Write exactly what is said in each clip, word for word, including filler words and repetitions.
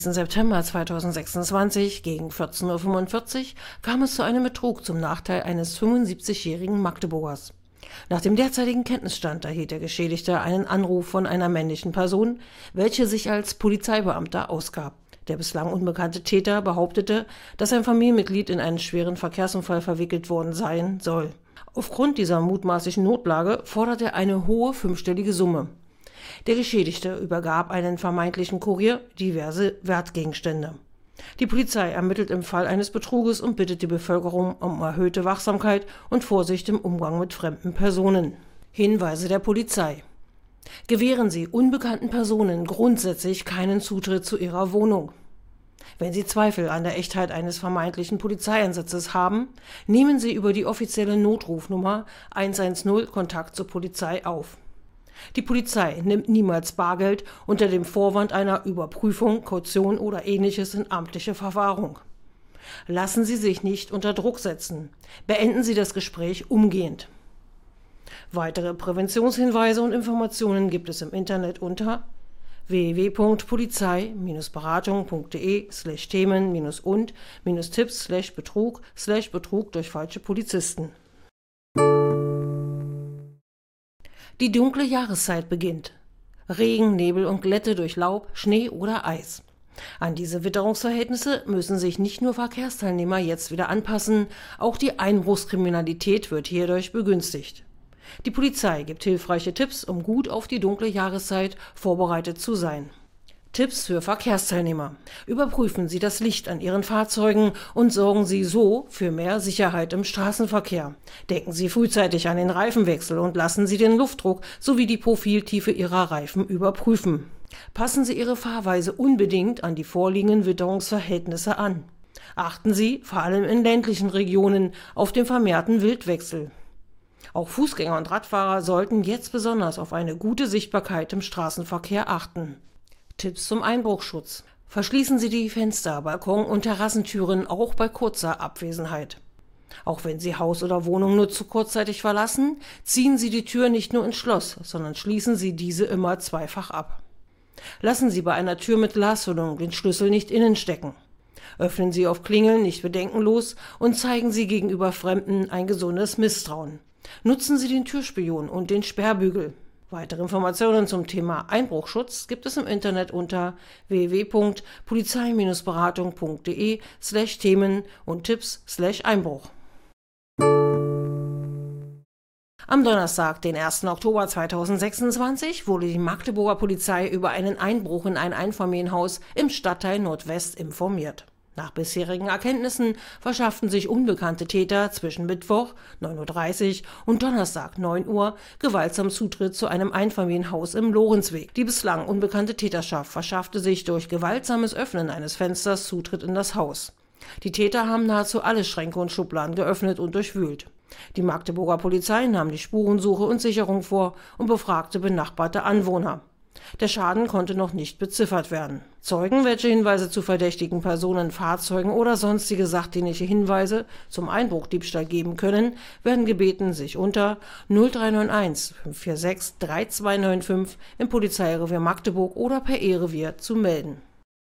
Im September zweitausendsechsundzwanzig gegen vierzehn Uhr fünfundvierzig kam es zu einem Betrug zum Nachteil eines fünfundsiebzigjährigen Magdeburgers. Nach dem derzeitigen Kenntnisstand erhielt der Geschädigte einen Anruf von einer männlichen Person, welche sich als Polizeibeamter ausgab. Der bislang unbekannte Täter behauptete, dass ein Familienmitglied in einen schweren Verkehrsunfall verwickelt worden sein soll. Aufgrund dieser mutmaßlichen Notlage forderte er eine hohe fünfstellige Summe. Der Geschädigte übergab einen vermeintlichen Kurier diverse Wertgegenstände. Die Polizei ermittelt im Fall eines Betruges und bittet die Bevölkerung um erhöhte Wachsamkeit und Vorsicht im Umgang mit fremden Personen. Hinweise der Polizei: Gewähren Sie unbekannten Personen grundsätzlich keinen Zutritt zu Ihrer Wohnung. Wenn Sie Zweifel an der Echtheit eines vermeintlichen Polizeieinsatzes haben, nehmen Sie über die offizielle Notrufnummer hundertzehn Kontakt zur Polizei auf. Die Polizei nimmt niemals Bargeld unter dem Vorwand einer Überprüfung, Kaution oder Ähnliches in amtliche Verwahrung. Lassen Sie sich nicht unter Druck setzen. Beenden Sie das Gespräch umgehend. Weitere Präventionshinweise und Informationen gibt es im Internet unter w w w punkt polizei beratung punkt de slash themen und tipps slash betrug slash betrug durch falsche Polizisten. Die dunkle Jahreszeit beginnt. Regen, Nebel und Glätte durch Laub, Schnee oder Eis. An diese Witterungsverhältnisse müssen sich nicht nur Verkehrsteilnehmer jetzt wieder anpassen, auch die Einbruchskriminalität wird hierdurch begünstigt. Die Polizei gibt hilfreiche Tipps, um gut auf die dunkle Jahreszeit vorbereitet zu sein. Tipps für Verkehrsteilnehmer: Überprüfen Sie das Licht an Ihren Fahrzeugen und sorgen Sie so für mehr Sicherheit im Straßenverkehr. Denken Sie frühzeitig an den Reifenwechsel und lassen Sie den Luftdruck sowie die Profiltiefe Ihrer Reifen überprüfen. Passen Sie Ihre Fahrweise unbedingt an die vorliegenden Witterungsverhältnisse an. Achten Sie, vor allem in ländlichen Regionen, auf den vermehrten Wildwechsel. Auch Fußgänger und Radfahrer sollten jetzt besonders auf eine gute Sichtbarkeit im Straßenverkehr achten. Tipps zum Einbruchschutz: Verschließen Sie die Fenster, Balkon- und Terrassentüren auch bei kurzer Abwesenheit. Auch wenn Sie Haus oder Wohnung nur zu kurzzeitig verlassen, ziehen Sie die Tür nicht nur ins Schloss, sondern schließen Sie diese immer zweifach ab. Lassen Sie bei einer Tür mit Glasfüllung den Schlüssel nicht innen stecken. Öffnen Sie auf Klingeln nicht bedenkenlos und zeigen Sie gegenüber Fremden ein gesundes Misstrauen. Nutzen Sie den Türspion und den Sperrbügel. Weitere Informationen zum Thema Einbruchschutz gibt es im Internet unter w w w punkt polizei beratung punkt de slash themen und tipps slash Einbruch. Am Donnerstag, den ersten Oktober zweitausendsechsundzwanzig, wurde die Magdeburger Polizei über einen Einbruch in ein Einfamilienhaus im Stadtteil Nordwest informiert. Nach bisherigen Erkenntnissen verschafften sich unbekannte Täter zwischen Mittwoch neun Uhr dreißig und Donnerstag neun Uhr gewaltsam Zutritt zu einem Einfamilienhaus im Lorenzweg. Die bislang unbekannte Täterschaft verschaffte sich durch gewaltsames Öffnen eines Fensters Zutritt in das Haus. Die Täter haben nahezu alle Schränke und Schubladen geöffnet und durchwühlt. Die Magdeburger Polizei nahm die Spurensuche und Sicherung vor und befragte benachbarte Anwohner. Der Schaden konnte noch nicht beziffert werden. Zeugen, welche Hinweise zu verdächtigen Personen, Fahrzeugen oder sonstige sachdienliche Hinweise zum Einbruchdiebstahl geben können, werden gebeten, sich unter null drei neun eins fünf vier sechs drei zwei neun fünf im Polizeirevier Magdeburg oder per E-Revier zu melden.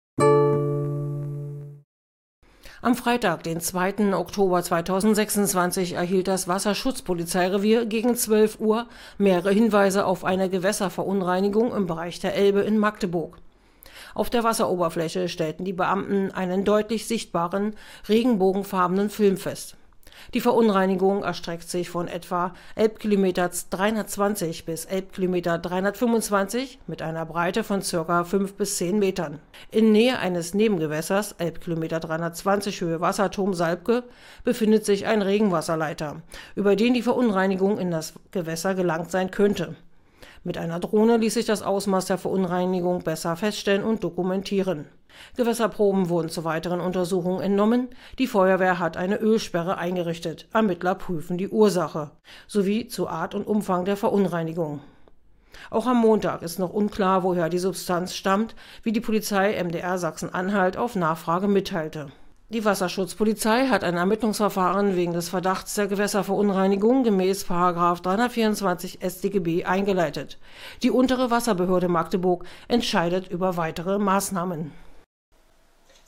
Am Freitag, den zweiten Oktober zweitausendsechsundzwanzig, erhielt das Wasserschutzpolizeirevier gegen zwölf Uhr mehrere Hinweise auf eine Gewässerverunreinigung im Bereich der Elbe in Magdeburg. Auf der Wasseroberfläche stellten die Beamten einen deutlich sichtbaren, regenbogenfarbenen Film fest. Die Verunreinigung erstreckt sich von etwa Elbkilometer dreihundertzwanzig bis Elbkilometer dreihundertfünfundzwanzig mit einer Breite von ca. fünf bis zehn Metern. In Nähe eines Nebengewässers, Elbkilometer dreihundertzwanzig Höhe Wasserturm Salbke, befindet sich ein Regenwasserleiter, über den die Verunreinigung in das Gewässer gelangt sein könnte. Mit einer Drohne ließ sich das Ausmaß der Verunreinigung besser feststellen und dokumentieren. Gewässerproben wurden zur weiteren Untersuchung entnommen. Die Feuerwehr hat eine Ölsperre eingerichtet. Ermittler prüfen die Ursache sowie zu Art und Umfang der Verunreinigung. Auch am Montag ist noch unklar, woher die Substanz stammt, wie die Polizei M D R Sachsen-Anhalt auf Nachfrage mitteilte. Die Wasserschutzpolizei hat ein Ermittlungsverfahren wegen des Verdachts der Gewässerverunreinigung gemäß Paragraph dreihundertvierundzwanzig S t G B eingeleitet. Die untere Wasserbehörde Magdeburg entscheidet über weitere Maßnahmen.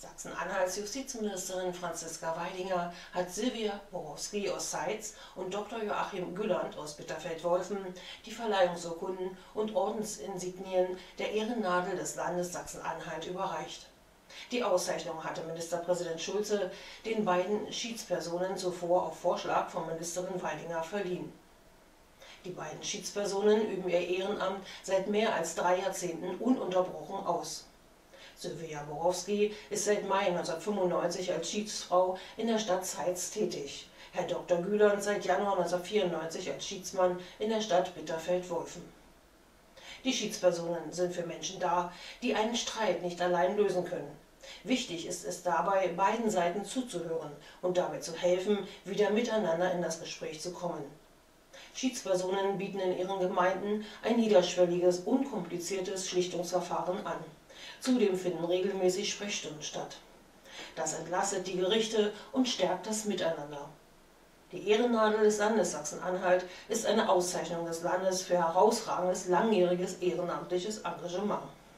Sachsen-Anhalts Justizministerin Franziska Weidinger hat Sylvia Borowski aus Zeitz und Doktor Joachim Gülland aus Bitterfeld-Wolfen die Verleihungsurkunden und Ordensinsignien der Ehrennadel des Landes Sachsen-Anhalt überreicht. Die Auszeichnung hatte Ministerpräsident Schulze den beiden Schiedspersonen zuvor auf Vorschlag von Ministerin Weidinger verliehen. Die beiden Schiedspersonen üben ihr Ehrenamt seit mehr als drei Jahrzehnten ununterbrochen aus. Sylvia Borowski ist seit Mai neunzehnhundertfünfundneunzig als Schiedsfrau in der Stadt Zeitz tätig, Herr Doktor Gülland seit Januar neunzehnhundertvierundneunzig als Schiedsmann in der Stadt Bitterfeld-Wolfen. Die Schiedspersonen sind für Menschen da, die einen Streit nicht allein lösen können. Wichtig ist es dabei, beiden Seiten zuzuhören und dabei zu helfen, wieder miteinander in das Gespräch zu kommen. Schiedspersonen bieten in ihren Gemeinden ein niederschwelliges, unkompliziertes Schlichtungsverfahren an. Zudem finden regelmäßig Sprechstunden statt. Das entlastet die Gerichte und stärkt das Miteinander. Die Ehrennadel des Landes Sachsen-Anhalt ist eine Auszeichnung des Landes für herausragendes langjähriges ehrenamtliches Engagement.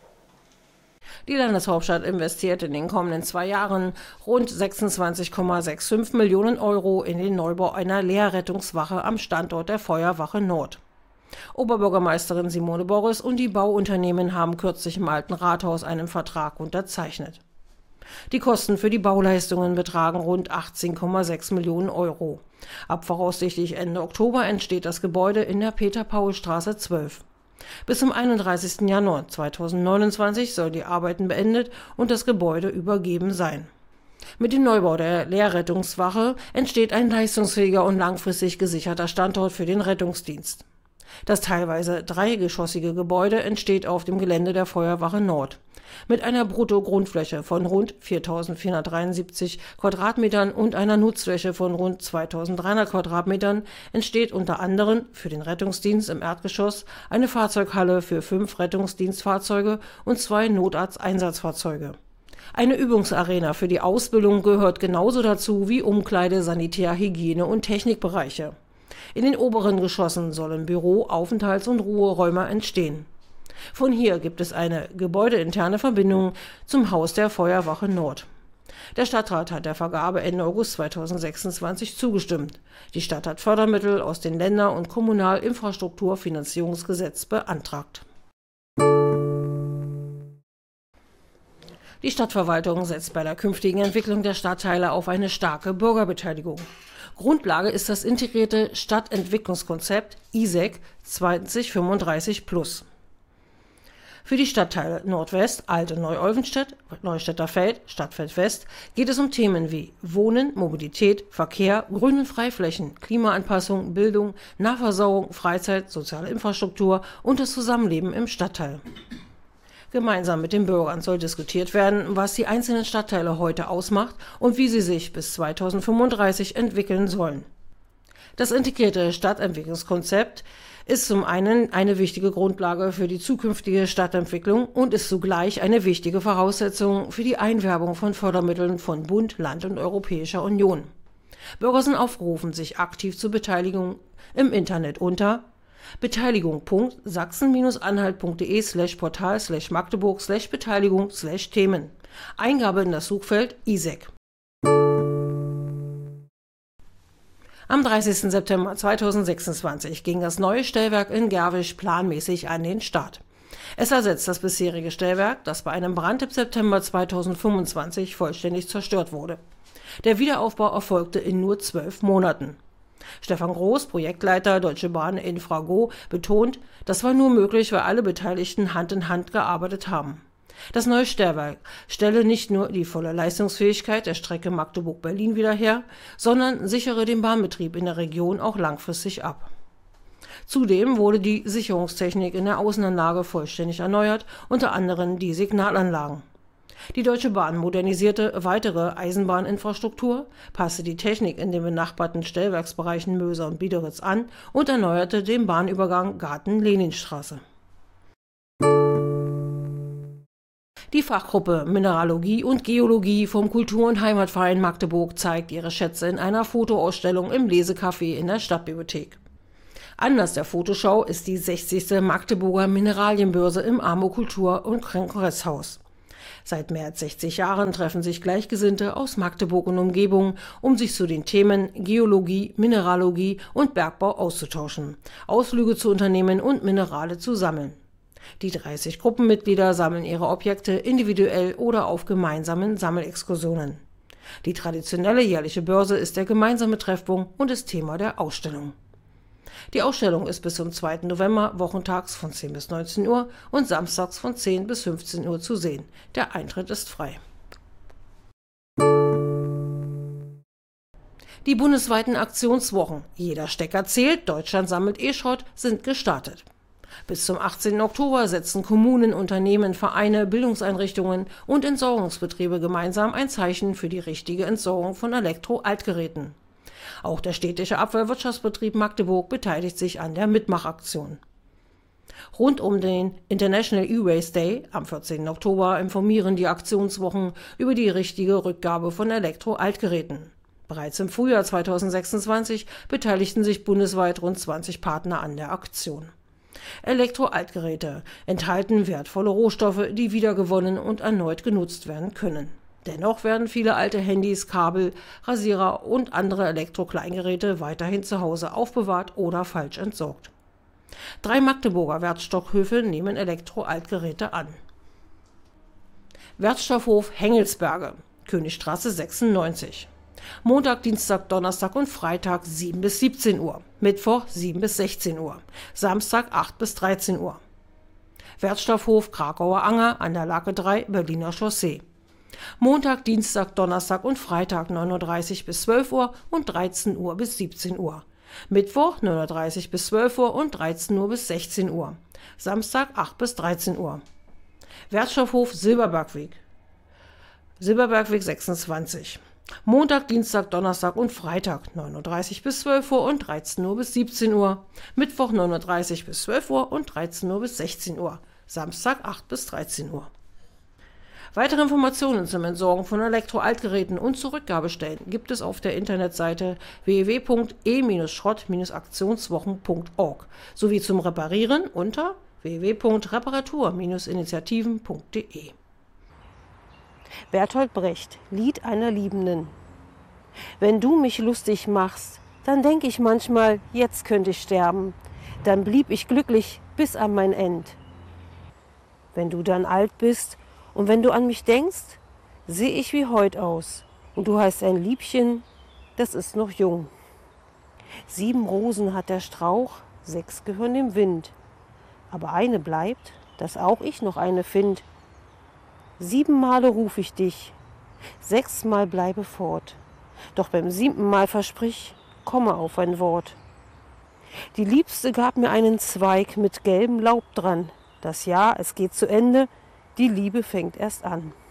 Die Landeshauptstadt investiert in den kommenden zwei Jahren rund sechsundzwanzig Komma fünfundsechzig Millionen Euro in den Neubau einer Leerrettungswache am Standort der Feuerwache Nord. Oberbürgermeisterin Simone Borres und die Bauunternehmen haben kürzlich im Alten Rathaus einen Vertrag unterzeichnet. Die Kosten für die Bauleistungen betragen rund achtzehn Komma sechs Millionen Euro. Ab voraussichtlich Ende Oktober entsteht das Gebäude in der Peter-Paul-Straße zwölf. Bis zum einunddreißigsten Januar zweitausendneunundzwanzig sollen die Arbeiten beendet und das Gebäude übergeben sein. Mit dem Neubau der Leerrettungswache entsteht ein leistungsfähiger und langfristig gesicherter Standort für den Rettungsdienst. Das teilweise dreigeschossige Gebäude entsteht auf dem Gelände der Feuerwache Nord. Mit einer Brutto-Grundfläche von rund viertausendvierhundertdreiundsiebzig Quadratmetern und einer Nutzfläche von rund zweitausenddreihundert Quadratmetern entsteht unter anderem für den Rettungsdienst im Erdgeschoss eine Fahrzeughalle für fünf Rettungsdienstfahrzeuge und zwei Notarzteinsatzfahrzeuge. Eine Übungsarena für die Ausbildung gehört genauso dazu wie Umkleide-, Sanitär-, Hygiene- und Technikbereiche. In den oberen Geschossen sollen Büro-, Aufenthalts- und Ruheräume entstehen. Von hier gibt es eine gebäudeinterne Verbindung zum Haus der Feuerwache Nord. Der Stadtrat hat der Vergabe Ende August zweitausendsechsundzwanzig zugestimmt. Die Stadt hat Fördermittel aus dem Länder- und Kommunalinfrastrukturfinanzierungsgesetz beantragt. Die Stadtverwaltung setzt bei der künftigen Entwicklung der Stadtteile auf eine starke Bürgerbeteiligung. Grundlage ist das integrierte Stadtentwicklungskonzept I S E C zwanzig fünfunddreißig plus. Für die Stadtteile Nordwest, Alt- und Neu-Olvenstedt, Neustädter Feld, Stadtfeld West geht es um Themen wie Wohnen, Mobilität, Verkehr, Grün- und Freiflächen, Klimaanpassung, Bildung, Nahversorgung, Freizeit, soziale Infrastruktur und das Zusammenleben im Stadtteil. Gemeinsam mit den Bürgern soll diskutiert werden, was die einzelnen Stadtteile heute ausmacht und wie sie sich bis zweitausendfünfunddreißig entwickeln sollen. Das integrierte Stadtentwicklungskonzept ist zum einen eine wichtige Grundlage für die zukünftige Stadtentwicklung und ist zugleich eine wichtige Voraussetzung für die Einwerbung von Fördermitteln von Bund, Land und Europäischer Union. Bürger sind aufgerufen, sich aktiv zu beteiligen im Internet unter beteiligung punkt sachsen-anhalt punkt de slash portal slash magdeburg slash beteiligung slash Themen. Eingabe in das Suchfeld I S E C. Am dreißigsten September zweitausendsechsundzwanzig ging das neue Stellwerk in Gerwisch planmäßig an den Start. Es ersetzt das bisherige Stellwerk, das bei einem Brand im September zweitausendfünfundzwanzig vollständig zerstört wurde. Der Wiederaufbau erfolgte in nur zwölf Monaten. Stefan Groß, Projektleiter Deutsche Bahn Infrago, betont, das war nur möglich, weil alle Beteiligten Hand in Hand gearbeitet haben. Das neue Stellwerk stelle nicht nur die volle Leistungsfähigkeit der Strecke Magdeburg-Berlin wieder her, sondern sichere den Bahnbetrieb in der Region auch langfristig ab. Zudem wurde die Sicherungstechnik in der Außenanlage vollständig erneuert, unter anderem die Signalanlagen. Die Deutsche Bahn modernisierte weitere Eisenbahninfrastruktur, passte die Technik in den benachbarten Stellwerksbereichen Möser und Biederitz an und erneuerte den Bahnübergang Garten-Leninstraße. Die Fachgruppe Mineralogie und Geologie vom Kultur- und Heimatverein Magdeburg zeigt ihre Schätze in einer Fotoausstellung im Lesecafé in der Stadtbibliothek. Anlass der Fotoschau ist die sechzigste Magdeburger Mineralienbörse im Amo Kultur- und Kongresshaus. Seit mehr als sechzig Jahren treffen sich Gleichgesinnte aus Magdeburg und Umgebung, um sich zu den Themen Geologie, Mineralogie und Bergbau auszutauschen, Ausflüge zu unternehmen und Minerale zu sammeln. Die dreißig Gruppenmitglieder sammeln ihre Objekte individuell oder auf gemeinsamen Sammelexkursionen. Die traditionelle jährliche Börse ist der gemeinsame Treffpunkt und ist Thema der Ausstellung. Die Ausstellung ist bis zum zweiten November wochentags von zehn bis neunzehn Uhr und samstags von zehn bis fünfzehn Uhr zu sehen. Der Eintritt ist frei. Die bundesweiten Aktionswochen Jeder Stecker zählt, Deutschland sammelt E-Schrott sind gestartet. Bis zum achtzehnten Oktober setzen Kommunen, Unternehmen, Vereine, Bildungseinrichtungen und Entsorgungsbetriebe gemeinsam ein Zeichen für die richtige Entsorgung von Elektro-Altgeräten. Auch der städtische Abfallwirtschaftsbetrieb Magdeburg beteiligt sich an der Mitmachaktion. Rund um den International E-Waste Day am vierzehnten Oktober informieren die Aktionswochen über die richtige Rückgabe von Elektro-Altgeräten. Bereits im Frühjahr zweitausendsechsundzwanzig beteiligten sich bundesweit rund zwanzig Partner an der Aktion. Elektro-Altgeräte enthalten wertvolle Rohstoffe, die wiedergewonnen und erneut genutzt werden können. Dennoch werden viele alte Handys, Kabel, Rasierer und andere Elektro-Kleingeräte weiterhin zu Hause aufbewahrt oder falsch entsorgt. Drei Magdeburger Wertstockhöfe nehmen Elektro-Altgeräte an. Wertstoffhof Hengelsberge, Königstraße sechsundneunzig. Montag, Dienstag, Donnerstag und Freitag sieben bis siebzehn Uhr, Mittwoch sieben bis sechzehn Uhr, Samstag acht bis dreizehn Uhr. Wertstoffhof Krakauer Anger an der Lake drei, Berliner Chaussee. Montag, Dienstag, Donnerstag und Freitag neun Uhr dreißig bis zwölf Uhr und dreizehn Uhr bis siebzehn Uhr. Mittwoch neun Uhr dreißig bis zwölf Uhr und dreizehn Uhr bis sechzehn Uhr. Samstag acht bis dreizehn Uhr. Wertstoffhof Silberbergweg. Silberbergweg sechsundzwanzig. Montag, Dienstag, Donnerstag und Freitag neun Uhr dreißig bis zwölf Uhr und dreizehn Uhr bis siebzehn Uhr. Mittwoch neun Uhr dreißig bis zwölf Uhr und dreizehn Uhr bis sechzehn Uhr. Samstag acht bis dreizehn Uhr. Weitere Informationen zum Entsorgen von Elektro-Altgeräten und zur Rückgabestellen gibt es auf der Internetseite w w w punkt e schrott aktionswochen punkt org sowie zum Reparieren unter w w w punkt reparatur initiativen punkt de. Bertolt Brecht, Lied einer Liebenden. Wenn du mich lustig machst, dann denk ich manchmal, jetzt könnte ich sterben. Dann blieb ich glücklich bis an mein End. Wenn du dann alt bist und wenn du an mich denkst, seh ich wie heut aus. Und du heißt ein Liebchen, das ist noch jung. Sieben Rosen hat der Strauch, sechs gehören dem Wind. Aber eine bleibt, dass auch ich noch eine find. Sieben Male ruf ich dich, sechsmal bleibe fort. Doch beim siebten Mal versprich, komme auf ein Wort. Die Liebste gab mir einen Zweig mit gelbem Laub dran. Das Jahr, es geht zu Ende, die Liebe fängt erst an.